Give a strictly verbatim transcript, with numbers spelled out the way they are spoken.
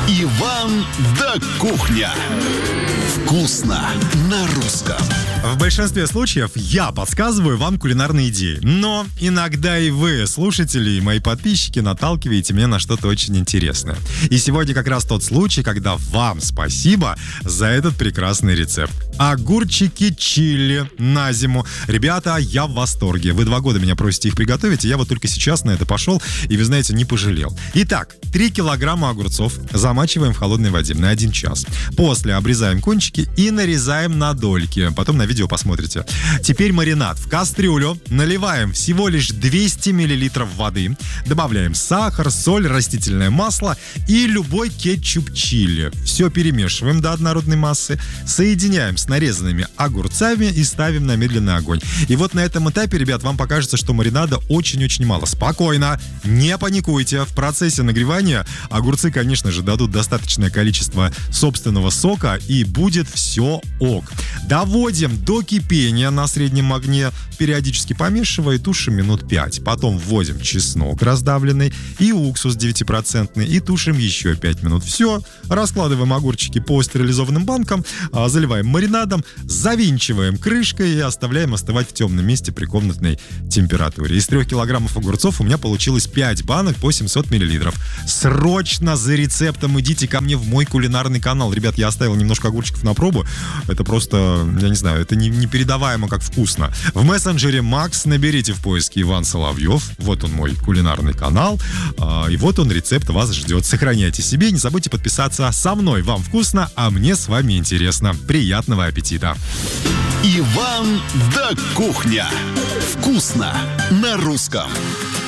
Иван да Кухня. Вкусно на русском. В большинстве случаев я подсказываю вам кулинарные идеи. Но иногда и вы, слушатели и мои подписчики, наталкиваете меня на что-то очень интересное. И сегодня как раз тот случай, когда вам спасибо за этот прекрасный рецепт. Огурчики чили на зиму. Ребята, я в восторге. Вы два года меня просите их приготовить, и я вот только сейчас на это пошел, и, вы знаете, не пожалел. Итак, три килограмма огурцов замачиваем в холодной воде на один час. После обрезаем кончики и нарезаем на дольки. Потом на видео посмотрите. Теперь маринад. В кастрюлю наливаем всего лишь двести миллилитров воды. Добавляем сахар, соль, растительное масло и любой кетчуп чили. Все перемешиваем до однородной массы. Соединяем с нарезанными огурцами и ставим на медленный огонь. И вот на этом этапе, ребят, вам покажется, что маринада очень-очень мало. Спокойно, не паникуйте. В процессе нагревания огурцы, конечно же, дадут достаточное количество собственного сока, и будет все ок. Доводим до кипения на среднем огне, периодически помешивая, и тушим минут пять. Потом вводим чеснок раздавленный и уксус девять процентов и тушим еще пять минут. Все, раскладываем огурчики по стерилизованным банкам, заливаем маринадом, завинчиваем крышкой и оставляем остывать в темном месте при комнатной температуре. Из трех килограммов огурцов у меня получилось пять банок по семьсот миллилитров. Срочно за рецептом идите ко мне в мой кулинарный канал. Ребят, я оставил немножко огурчиков на пробу. Это просто, я не знаю, это не, непередаваемо как вкусно. В мессенджере Макс наберите в поиске Иван Соловьев. Вот он, мой кулинарный канал. И вот он, рецепт вас ждет. Сохраняйте себе, не забудьте подписаться. Со мной вам вкусно, а мне с вами интересно. Приятного аппетита! Иван да Кухня. Вкусно на русском.